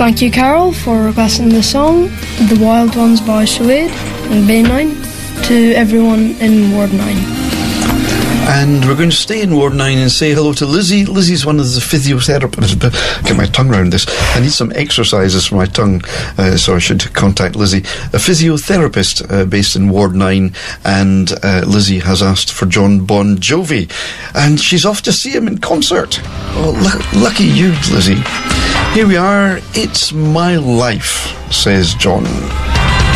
Thank you, Carol, for requesting the song The Wild Ones by Suede and Bay9 to everyone in Ward 9. And we're going to stay in Ward 9 and say hello to Lizzie. Lizzie's one of the physiotherapists. Get my tongue around this. I need some exercises for my tongue, so I should contact Lizzie. A physiotherapist based in Ward 9, and Lizzie has asked for John Bon Jovi. And she's off to see him in concert. Oh, lucky you, Lizzie. Here we are. It's my life, says John.